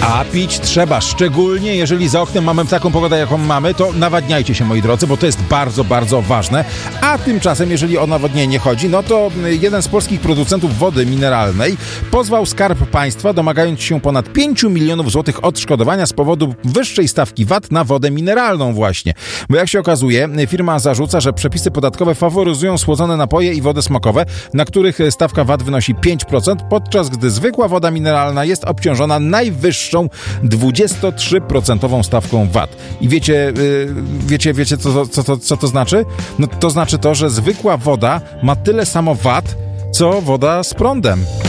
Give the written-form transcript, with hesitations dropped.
A pić trzeba, szczególnie jeżeli za oknem mamy taką pogodę, jaką mamy, to nawadniajcie się, moi drodzy, bo to jest bardzo, bardzo ważne. A tymczasem, jeżeli o nawodnienie chodzi, no to jeden z polskich producentów wody mineralnej pozwał Skarb Państwa, domagając się ponad 5 milionów złotych odszkodowania z powodu wyższej stawki VAT na wodę mineralną właśnie. Bo jak się okazuje, firma zarzuca, że przepisy podatkowe faworyzują słodzone napoje i wodę smokowe, na których stawka VAT wynosi 5%, podczas gdy zwykła woda mineralna jest obciążona najwyższą 23% stawką VAT. I wiecie co to znaczy? No to znaczy to, że zwykła woda ma tyle samo VAT, co woda z prądem.